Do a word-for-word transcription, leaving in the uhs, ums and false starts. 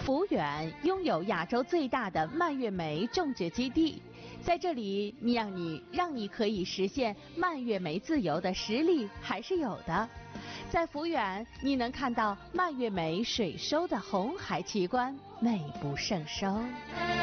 福远拥有亚洲最大的蔓越莓种植基地，在这里，你让你让你可以实现蔓越莓自由的实力还是有的。在福远，你能看到蔓越莓水收的红海奇观，美不胜收。